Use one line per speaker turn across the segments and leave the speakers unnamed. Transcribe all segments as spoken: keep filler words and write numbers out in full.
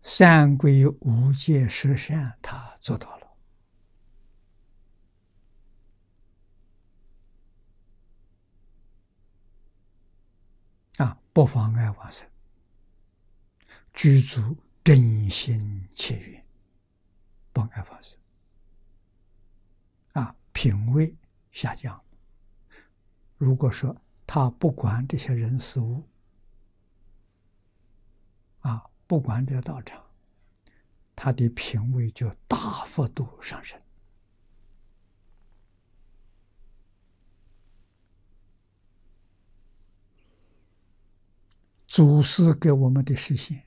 三归五戒十善，他做到了。啊，不妨碍往生，具足真心切愿，不碍往生。啊，品位下降。如果说他不管这些人事物，啊，不管这个道场，他的品位就大幅度上升。祖师给我们的示现，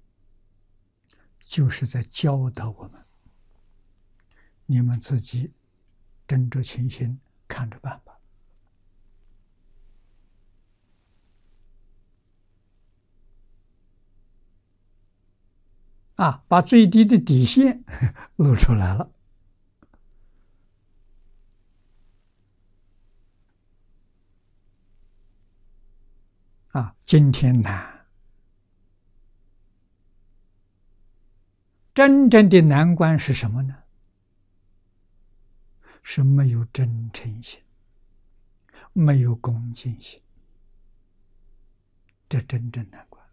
就是在教导我们，你们自己真着清心，看着办吧。啊，把最低的底线露出来了。啊，今天难，真正的难关是什么呢？是没有真诚心，没有恭敬心，这真正难关。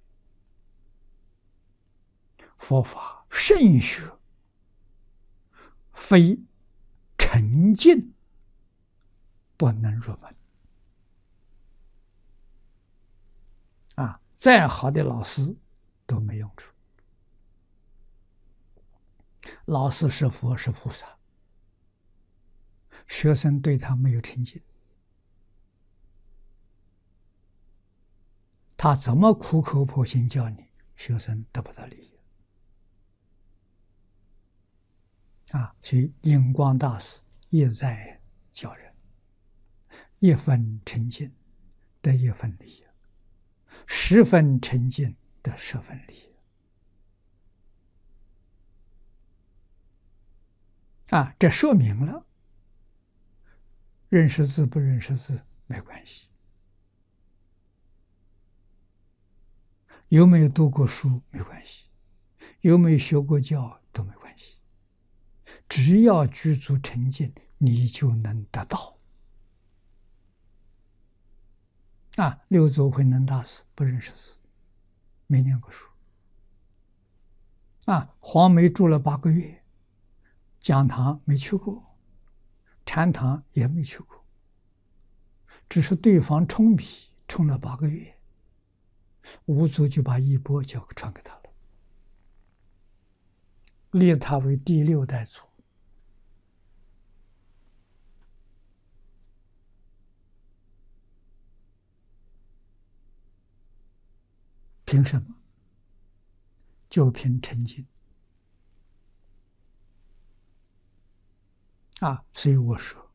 佛法甚学，非沉静不能入门。啊，再好的老师都没用处。老师是佛是菩萨，学生对他没有诚信，他怎么苦口婆心教你，学生得不到利益。啊，所以印光大师一再教人，一分诚信得一分利益，十分诚信得十分利益。啊，这说明了认识字不认识字没关系，有没有读过书没关系，有没有学过教都没关系，只要具足诚信，你就能得到。啊，六祖慧能大师不认识字，没念过书。啊，黄梅住了八个月，讲堂没去过，禅堂也没去过，只是对方冲米冲了八个月，五祖就把衣钵交传给他了，立他为第六代祖。凭什么？就凭诚信。啊，所以我说，